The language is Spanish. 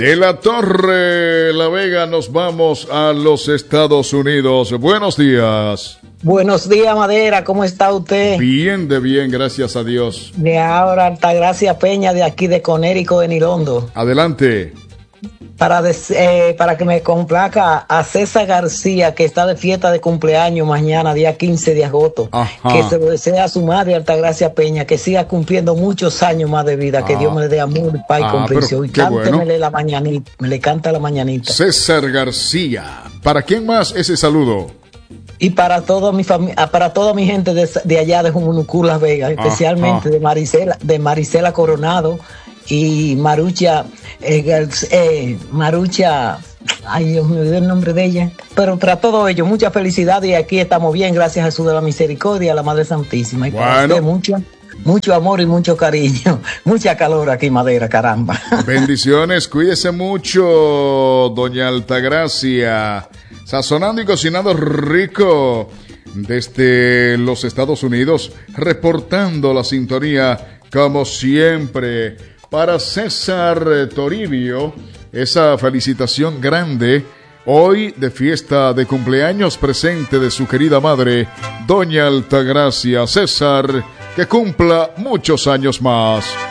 De la Torre La Vega nos vamos a los Estados Unidos. Buenos días. Buenos días, Madera, ¿cómo está usted? Bien, gracias a Dios. De ahora, Altagracia Peña, de aquí de Conérico, de Nilondo. Adelante. Para que me complaca a César García, que está de fiesta de cumpleaños mañana, día 15 de agosto. Ajá. Que se lo desea a su madre, Altagracia Peña, que siga cumpliendo muchos años más de vida, que Dios me le dé amor, paz y comprensión. Y cántemele bueno. La mañanita, me le canta la mañanita. César García. ¿Para quién más ese saludo? Y para toda mi familia, para toda mi gente de allá de Jumunucú, Las Vegas, especialmente de Marisela Coronado y Marucha, ay Dios me olvidó el nombre de ella, pero para todo ello, muchas felicidades y aquí estamos bien, gracias a Jesús de la Misericordia, a la Madre Santísima. Y para usted mucho amor y mucho cariño, mucha calor aquí, Madera, caramba. Bendiciones, cuídese mucho, doña Altagracia. Sazonando y cocinando rico desde los Estados Unidos, reportando la sintonía como siempre. Para César Toribio, esa felicitación grande, hoy de fiesta de cumpleaños presente de su querida madre, doña Altagracia. César, que cumpla muchos años más.